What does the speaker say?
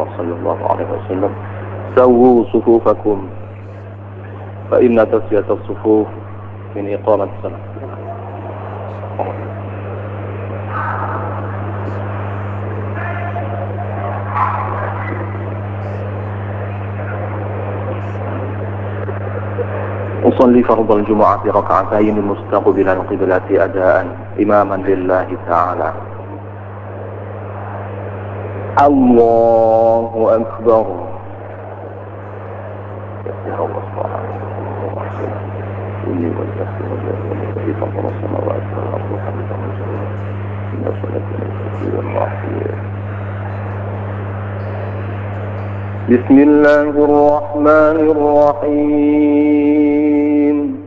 الله صلى الله عليه وسلم: سووا صفوفكم فإن تسوية الصفوف من إقامة الصلاة. أصلي فرض الجمعة ركعتين مستقبلا القبلة أداء إماما لله تعالى. الله أكبر. بسم الله الرحمن الرحيم.